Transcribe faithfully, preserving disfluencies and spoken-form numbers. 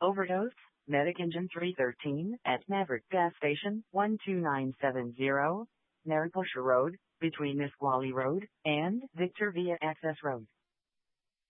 Overdose, Medic Engine three thirteen, at Maverick Gas Station, one two nine seven zero, Mariposa Road, between Nisqually Road and Victor Via Access Road.